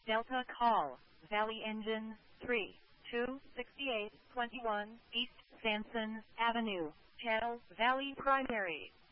Delta call, Valley Engine 326821 East Sanson Avenue, Channel Valley Primary.